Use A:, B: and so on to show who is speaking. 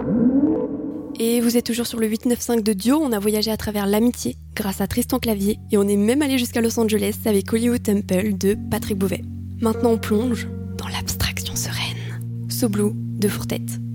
A: Et vous êtes toujours sur le 895 de Dio, on a voyagé à travers l'amitié grâce à Tristan Clavier et on est même allé jusqu'à Los Angeles avec Hollywood Temple de Patrick Beauvais. Maintenant on plonge dans l'abstraction sereine. So Blue de Fourtet.